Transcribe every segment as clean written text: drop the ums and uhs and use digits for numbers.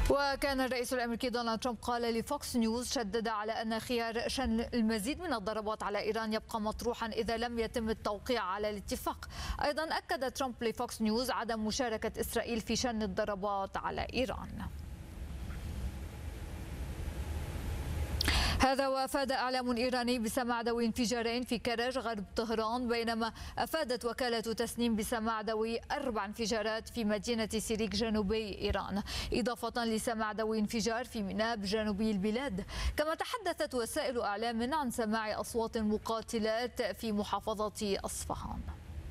وكان الرئيس الأمريكي دونالد ترامب قال لفوكس نيوز شدد على أن خيار شن المزيد من الضربات على إيران يبقى مطروحا إذا لم يتم التوقيع على الاتفاق. أيضا أكد ترامب لفوكس نيوز عدم مشاركة إسرائيل في شن الضربات على إيران. هذا وافاد إعلام إيراني بسماع دوي انفجارين في كرج غرب طهران، بينما أفادت وكالة تسنيم بسماع دوي 4 انفجارات في مدينة سيريك جنوبي إيران، إضافة لسماع دوي انفجار في مناب جنوبي البلاد. كما تحدثت وسائل إعلام عن سماع أصوات مقاتلات في محافظة أصفهان.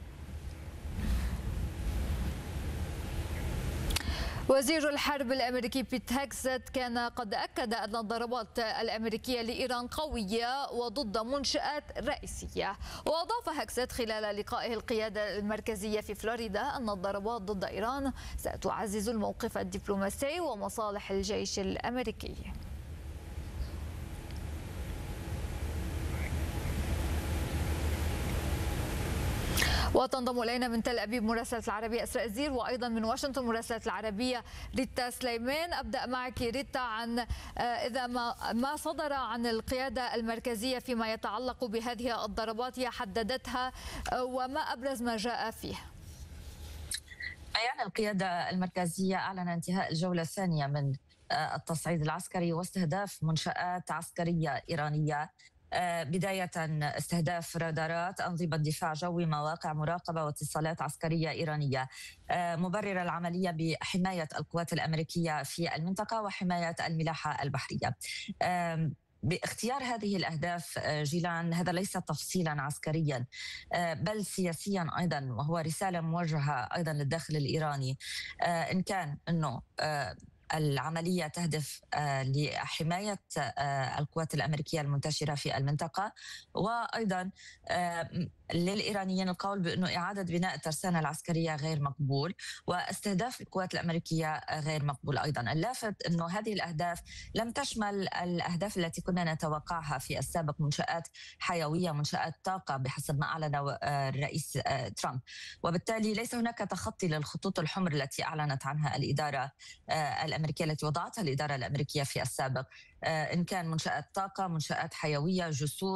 وزير الحرب الأمريكي بيت هيكست كان قد أكد أن الضربات الأمريكية لإيران قوية وضد منشآت رئيسية. وأضاف هيكست خلال لقائه القيادة المركزية في فلوريدا أن الضربات ضد إيران ستعزز الموقف الدبلوماسي ومصالح الجيش الأمريكي. وتنضم إلينا من تل أبيب مراسلة العربية أسراء الزير، وأيضا من واشنطن مراسلة العربية ريتا سليمان. أبدأ معك ريتا عن إذا ما صدر عن القيادة المركزية فيما يتعلق بهذه الضربات، هي حددتها وما أبرز ما جاء فيه. بيان القيادة المركزية أعلن انتهاء الجولة الثانية من التصعيد العسكري واستهداف منشآت عسكرية إيرانية، بداية استهداف رادارات، أنظمة دفاع جوي، مواقع مراقبة واتصالات عسكرية إيرانية، مبرر العملية بحماية القوات الأمريكية في المنطقة وحماية الملاحة البحرية. باختيار هذه الأهداف جيلان هذا ليس تفصيلا عسكريا بل سياسيا أيضا، وهو رسالة موجهة أيضا للداخل الإيراني، إن كان أنه العملية تهدف لحماية القوات الأمريكية المنتشرة في المنطقة، وأيضا للإيرانيين القول بأنه إعادة بناء الترسانة العسكرية غير مقبول، واستهداف القوات الأمريكية غير مقبول أيضا. اللافت أنه هذه الأهداف لم تشمل الأهداف التي كنا نتوقعها في السابق، منشآت حيوية، منشآت طاقة بحسب ما أعلن الرئيس ترامب، وبالتالي ليس هناك تخطي للخطوط الحمر التي أعلنت عنها الإدارة الأمريكية، التي وضعتها الإدارة الأمريكية في السابق، إن كان منشآت طاقة، منشآت حيوية، جسور.